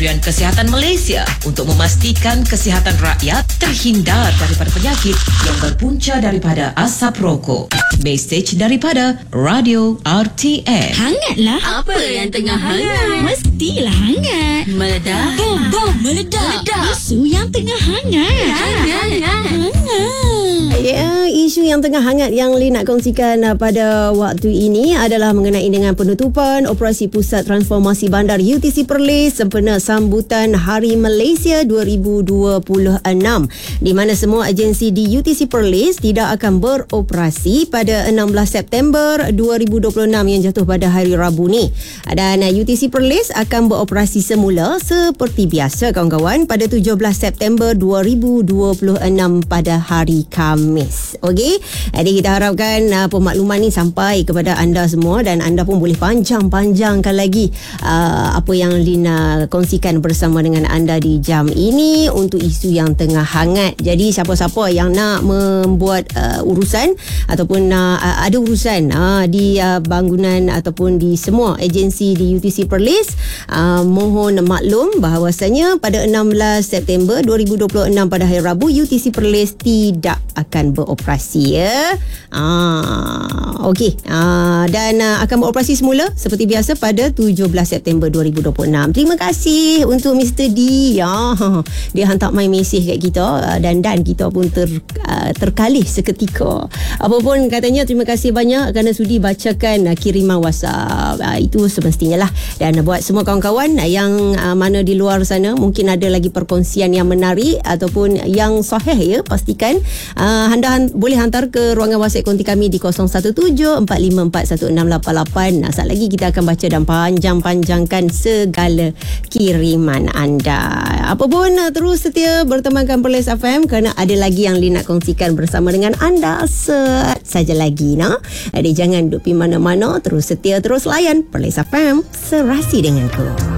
Kementerian Kesihatan Malaysia untuk memastikan kesihatan rakyat terhindar daripada penyakit yang berpunca daripada asap rokok. Mesej daripada Radio RTM. Hangatlah. Apa yang tengah hangat? Mestilah hangat. Meledak. Bom, meledak. Isu yang tengah hangat. Hangat. Ya, isu yang tengah hangat yang Lin nak kongsikan pada waktu ini adalah mengenai dengan penutupan Operasi Pusat Transformasi Bandar UTC Perlis sempena sambutan Hari Malaysia 2026, di mana semua agensi di UTC Perlis tidak akan beroperasi pada 16 September 2026 yang jatuh pada hari Rabu ni. Dan UTC Perlis akan beroperasi semula seperti biasa kawan-kawan pada 17 September 2026 pada hari Khamis. Okey, jadi kita harapkan pemakluman ni sampai kepada anda semua dan anda pun boleh panjang-panjangkan lagi apa yang Lina kongsikan bersama dengan anda di jam ini untuk isu yang tengah hangat. Jadi siapa-siapa yang nak membuat urusan ataupun ada urusan di bangunan ataupun di semua agensi di UTC Perlis, mohon maklum bahawasanya pada 16 September 2026 pada hari Rabu UTC Perlis tidak akan beroperasi ya. Okey. Dan akan beroperasi semula seperti biasa pada 17 September 2026. Terima kasih untuk Mr. D. Dia hantar my message kat kita dan kita pun terkalih seketika. Apapun katanya, terima kasih banyak kerana sudi bacakan kiriman WhatsApp. Itu semestinya lah. Dan buat semua kawan-kawan yang mana di luar sana mungkin ada lagi perkongsian yang menarik ataupun yang sahih ya, pastikan anda boleh hantar ke ruangan WhatsApp konti kami di 0174541688. Saat lagi kita akan baca dan panjang-panjangkan segala kiriman anda. Apa pun terus setia bertemankan Perlis FM kerana ada lagi yang Lin nak kongsikan bersama dengan anda saja lagi. Jadi jangan duduk di mana-mana, terus setia, terus layan Perlis FM, serasi denganku.